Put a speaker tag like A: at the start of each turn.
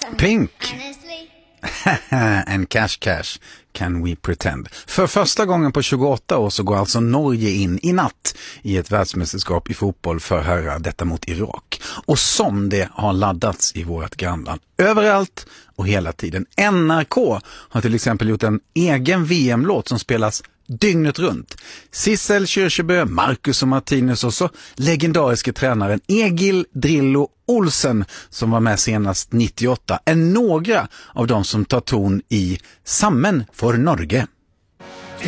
A: Pink. And cash, can we pretend. För första gången på 28 år så går alltså Norge in i natt i ett världsmästerskap i fotboll för herrar, detta mot Irak. Och som det har laddats i vårt grannland, överallt och hela tiden. NRK har till exempel gjort en egen VM-låt som spelas dygnet runt. Sissel Kyrkjebø, Marcus och Martinus och så legendariska tränaren Egil Drillo Olsen som var med senast 98 är några av de som tar ton i Sammen för Norge.